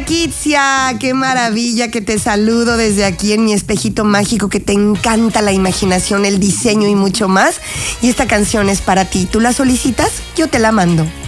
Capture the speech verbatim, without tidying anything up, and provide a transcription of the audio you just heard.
Kitsia, qué maravilla que te saludo desde aquí en mi espejito mágico, que te encanta la imaginación, el diseño y mucho más. Y esta canción es para ti. ¿Tú la solicitas? Yo te la mando.